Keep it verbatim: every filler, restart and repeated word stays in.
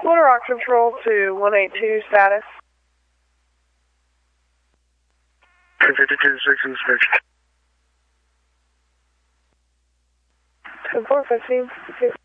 Little Rock Control to one eight two status. ten fifty-two six inspection. ten four fifteen six